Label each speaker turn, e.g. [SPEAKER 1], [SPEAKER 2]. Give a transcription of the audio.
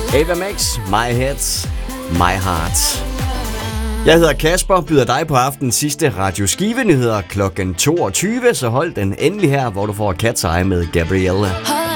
[SPEAKER 1] Ava Max, My Head, My Heart. Jeg hedder Kasper, byder dig på aftenens sidste Radio Skive-nyheder kl. 22, så hold den endelig her, hvor du får Cat's Eye med Gabrielle.